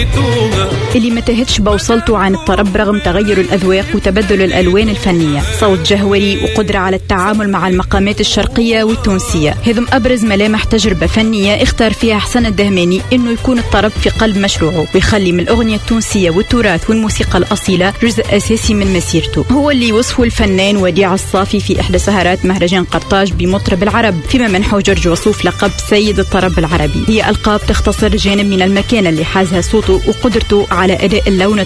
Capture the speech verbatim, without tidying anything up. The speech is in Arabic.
حبيتوها. اللي ما تهتش بوصلته عن الطرب رغم تغير الأذواق وتبدل الألوان الفنية. صوت جهوري وقدرة على التعامل مع المقامات الشرقية والتونسية، هذم أبرز ملامح تجربة فنية اختار فيها حسن الدهماني إنه يكون الطرب في قلب مشروعه، ويخلي من الأغنية التونسية والتراث والموسيقى الأصيلة جزء أساسي من مسيرته. هو اللي يوصفه الفنان وديع الصافي في إحدى سهرات مهرجان قرطاج بمطرب العرب، فيما منحه جورج وسوف لقب سيد الطرب العربي. هي ألقاب تختصر جانب من المكانة اللي حازها صوته وقدرته على أداء اللون